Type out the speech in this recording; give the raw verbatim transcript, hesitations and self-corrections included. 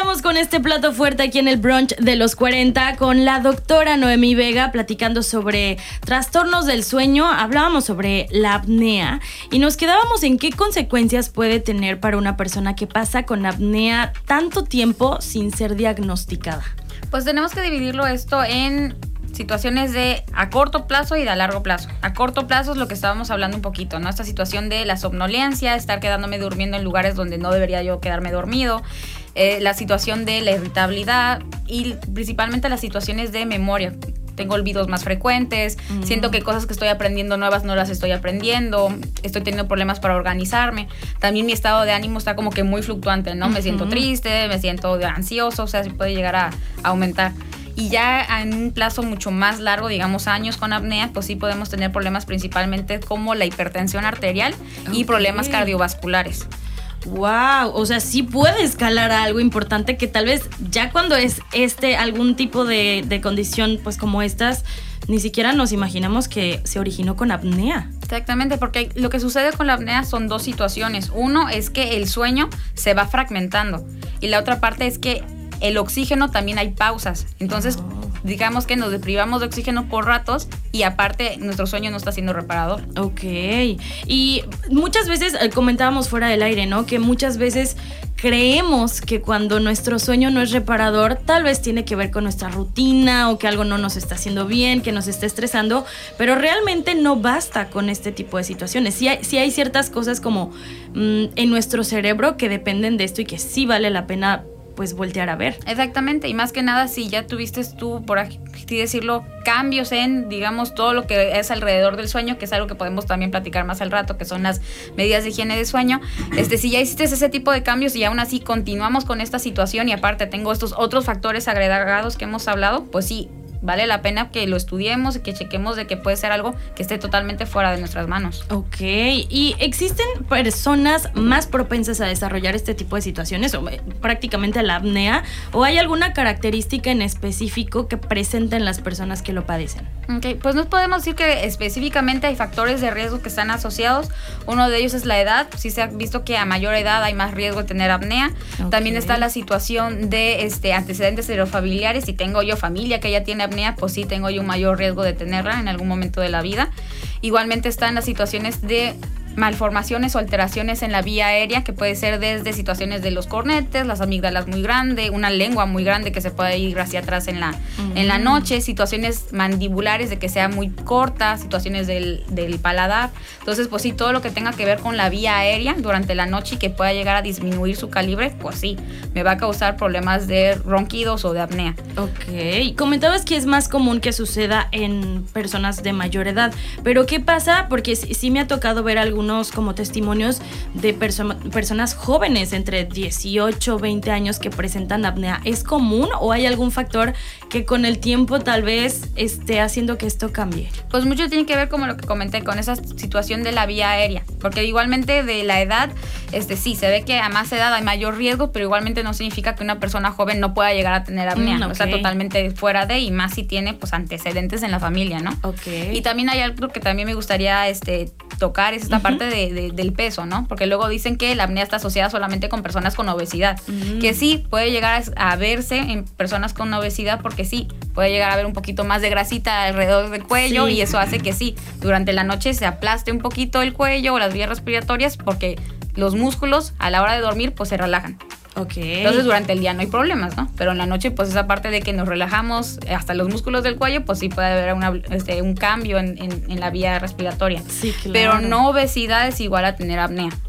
Continuamos con este plato fuerte aquí en el brunch de los cuarenta con la doctora Noemí Vega platicando sobre trastornos del sueño. Hablábamos sobre la apnea y nos quedábamos en qué consecuencias puede tener para una persona que pasa con apnea tanto tiempo sin ser diagnosticada. Pues tenemos que dividirlo esto en situaciones de a corto plazo y de a largo plazo. A corto plazo es lo que estábamos hablando un poquito, ¿no? Esta situación de la somnolencia, estar quedándome durmiendo en lugares donde no debería yo quedarme dormido, eh, la situación de la irritabilidad y principalmente las situaciones de memoria. Tengo olvidos más frecuentes, mm. siento que cosas que estoy aprendiendo nuevas no las estoy aprendiendo, estoy teniendo problemas para organizarme. También mi estado de ánimo está como que muy fluctuante, ¿no? Uh-huh. Me siento triste, me siento ansioso, o sea, sí puede llegar a, a aumentar. Y ya en un plazo mucho más largo, digamos años con apnea, pues sí podemos tener problemas principalmente como la hipertensión arterial okay. y problemas cardiovasculares. Wow, o sea, sí puede escalar a algo importante que tal vez ya cuando es este algún tipo de, de condición pues como estas, ni siquiera nos imaginamos que se originó con apnea. Exactamente, porque lo que sucede con la apnea son dos situaciones. Uno es que el sueño se va fragmentando y la otra parte es que el oxígeno también hay pausas. Entonces, oh. digamos que nos deprivamos de oxígeno por ratos y aparte nuestro sueño no está siendo reparador. Ok. Y muchas veces, eh, comentábamos fuera del aire, ¿no? Que muchas veces creemos que cuando nuestro sueño no es reparador, tal vez tiene que ver con nuestra rutina o que algo no nos está haciendo bien, que nos está estresando, pero realmente no basta con este tipo de situaciones. Sí hay, sí hay ciertas cosas como mmm, en nuestro cerebro que dependen de esto y que sí vale la pena pues voltear a ver. Exactamente, y más que nada si ya tuviste tú, por así decirlo, cambios en, digamos, todo lo que es alrededor del sueño, que es algo que podemos también platicar más al rato, que son las medidas de higiene de sueño. Este, si ya hiciste ese tipo de cambios y aún así continuamos con esta situación y aparte tengo estos otros factores agregados que hemos hablado, pues sí, vale la pena que lo estudiemos y que chequemos de que puede ser algo que esté totalmente fuera de nuestras manos. Ok, ¿y existen personas más propensas a desarrollar este tipo de situaciones o prácticamente la apnea? ¿O hay alguna característica en específico que presenten las personas que lo padecen? Ok, pues no podemos decir que específicamente hay factores de riesgo que están asociados. Uno de ellos es la edad. Sí se ha visto que a mayor edad hay más riesgo de tener apnea. Okay. También está la situación de este, antecedentes heredofamiliares. Si tengo yo familia que ya tiene apnea, pues sí tengo yo un mayor riesgo de tenerla en algún momento de la vida. Igualmente están las situaciones de malformaciones o alteraciones en la vía aérea, que puede ser desde situaciones de los cornetes, las amígdalas muy grandes, una lengua muy grande que se puede ir hacia atrás en la, uh-huh. en la noche, situaciones mandibulares de que sea muy corta, situaciones del, del paladar. Entonces, pues sí, todo lo que tenga que ver con la vía aérea durante la noche y que pueda llegar a disminuir su calibre, pues sí, me va a causar problemas de ronquidos o de apnea. Ok, comentabas que es más común que suceda en personas de mayor edad, pero ¿qué pasa? Porque sí, sí me ha tocado ver algo unos como testimonios de perso- personas jóvenes entre dieciocho, veinte años que presentan apnea. ¿Es común o hay algún factor que con el tiempo tal vez esté haciendo que esto cambie? Pues mucho tiene que ver, como lo que comenté, con esa situación de la vía aérea, porque igualmente de la edad, este sí, se ve que a más edad hay mayor riesgo, pero igualmente no significa que una persona joven no pueda llegar a tener apnea, mm, okay. o sea, totalmente fuera de, y más si tiene pues antecedentes en la familia, ¿no? Okay. Y también hay algo que también me gustaría este, tocar, es esta uh-huh. parte de, de, del peso, ¿no? Porque luego dicen que la apnea está asociada solamente con personas con obesidad, uh-huh. que sí, puede llegar a verse en personas con obesidad, porque sí, puede llegar a haber un poquito más de grasita alrededor del cuello, sí. y eso hace que sí, durante la noche se aplaste un poquito el cuello o las vías respiratorias, porque los músculos a la hora de dormir pues se relajan. Okay. Entonces durante el día no hay problemas, ¿no? Pero en la noche pues esa parte de que nos relajamos hasta los músculos del cuello, pues sí puede haber una, este, un cambio en, en, en la vía respiratoria. Sí, claro. Pero no obesidad es igual a tener apnea.